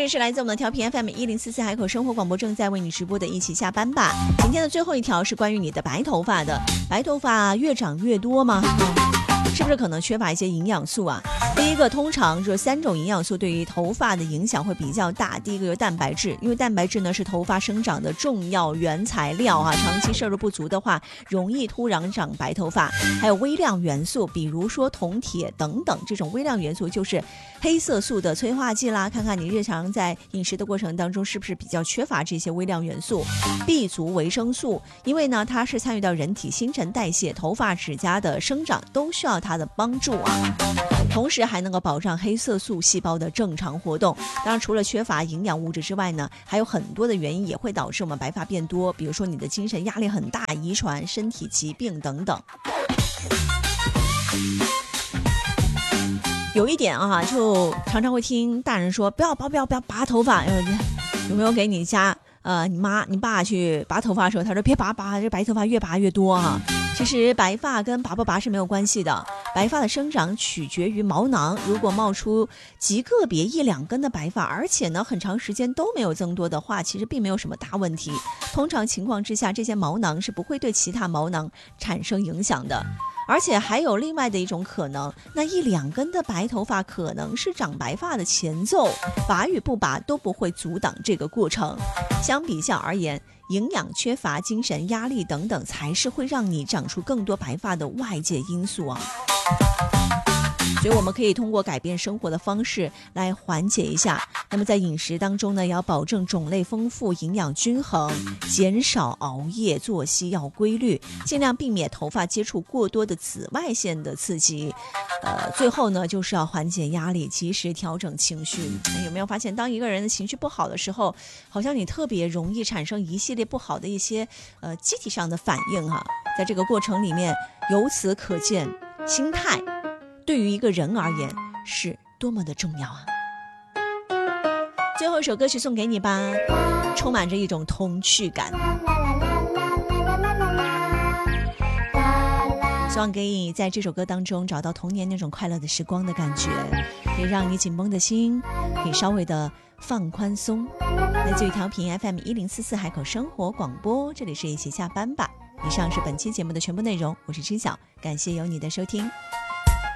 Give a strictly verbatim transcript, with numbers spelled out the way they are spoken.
这里是来自我们的调频 F M 一零四四海口生活广播，正在为你直播的一起下班吧。今天的最后一条是关于你的白头发的，白头发越长越多吗？是不是可能缺乏一些营养素啊？第一个，通常这三种营养素对于头发的影响会比较大。第一个就是蛋白质，因为蛋白质呢是头发生长的重要原材料啊，长期摄入不足的话，容易突然长白头发。还有微量元素，比如说铜、铁等等，这种微量元素就是黑色素的催化剂啦。看看你日常在饮食的过程当中是不是比较缺乏这些微量元素。B 族维生素，因为呢它是参与到人体新陈代谢、头发、指甲的生长，都需要它的帮助啊。同时还能够保障黑色素细胞的正常活动。当然除了缺乏营养物质之外呢，还有很多的原因也会导致我们白发变多，比如说你的精神压力很大、遗传、身体疾病等等。有一点啊，就常常会听大人说不要拔不要不要拔头发，有没有给你家呃你妈你爸去拔头发的时候，他说别拔拔，这白头发越拔越多啊。其实白发跟拔不拔是没有关系的，白发的生长取决于毛囊，如果冒出极个别一两根的白发，而且呢很长时间都没有增多的话，其实并没有什么大问题。通常情况之下，这些毛囊是不会对其他毛囊产生影响的。而且还有另外的一种可能，那一两根的白头发可能是长白发的前奏，拔与不拔都不会阻挡这个过程。相比较而言，营养缺乏、精神压力等等才是会让你长出更多白发的外界因素啊。所以我们可以通过改变生活的方式来缓解一下。那么在饮食当中呢，要保证种类丰富、营养均衡，减少熬夜，作息要规律，尽量避免头发接触过多的紫外线的刺激。呃，最后呢，就是要缓解压力，及时调整情绪。有没有发现，当一个人的情绪不好的时候，好像你特别容易产生一系列不好的一些呃机体上的反应哈、啊。在这个过程里面，由此可见，心态对于一个人而言是多么的重要啊！最后一首歌曲送给你吧，充满着一种童趣感，希望可以在这首歌当中找到童年那种快乐的时光的感觉，可以让你紧绷的心可以稍微的放宽松。来自于调频 F M 一零四四海口生活广播，这里是一起下班吧。以上是本期节目的全部内容，我是知晓，感谢有你的收听。